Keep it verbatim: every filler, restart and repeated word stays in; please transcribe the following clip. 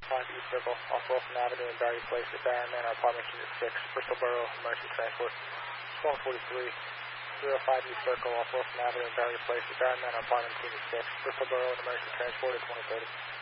five East Circle, off Wilson Avenue in Barry Place, at Barron Manor, Apartment Unit six, Bristol Borough, emergency transport. twelve forty-three, zero five East Circle, off Wilson Avenue in Barry Place, at Barron Manor, Apartment Unit six, Bristol Borough, emergency transport at twenty thirty.